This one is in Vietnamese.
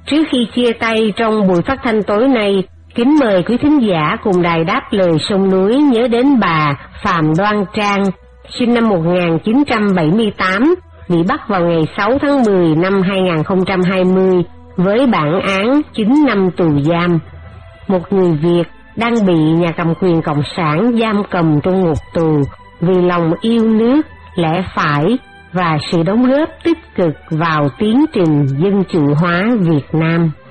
Trước khi chia tay trong buổi phát thanh tối nay, kính mời quý thính giả cùng đài Đáp Lời Sông Núi nhớ đến bà Phạm Đoan Trang, sinh năm 1978, bị bắt vào ngày 6 tháng 10 năm 2020 với bản án 9 năm tù giam. Một người Việt đang bị nhà cầm quyền Cộng sản giam cầm trong ngục tù vì lòng yêu nước, lẽ phải và sự đóng góp tích cực vào tiến trình dân chủ hóa Việt Nam.